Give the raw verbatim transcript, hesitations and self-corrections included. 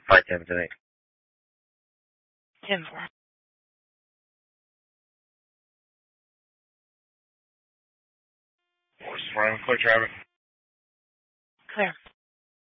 Flight ten tonight. ten four. Horse running, clear traffic. Clear.